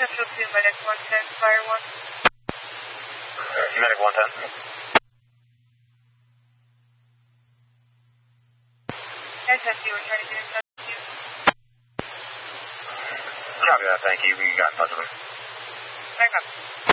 Central 2, Medic 110, Fire 1. Medic 110. SSU, we're trying to get in touch with you. Copy that, thank you. We got in touch with him. Back up.